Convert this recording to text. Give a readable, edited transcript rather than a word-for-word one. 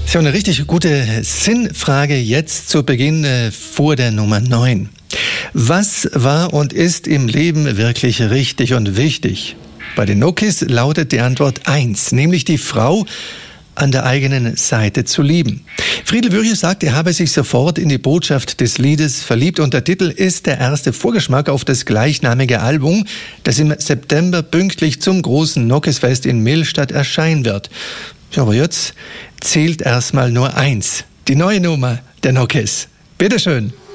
So, eine richtig gute Sinnfrage jetzt zu Beginn vor der Nummer 9. Was war und ist im Leben wirklich richtig und wichtig? Bei den Nokis lautet die Antwort 1, nämlich die Frau an der eigenen Seite zu lieben. Friedel Würche sagt, er habe sich sofort in die Botschaft des Liedes verliebt und der Titel ist der erste Vorgeschmack auf das gleichnamige Album, das im September pünktlich zum großen Nokisfest in Millstatt erscheinen wird. Ja, aber jetzt zählt erstmal nur 1, die neue Nummer der Nokis. Bitteschön.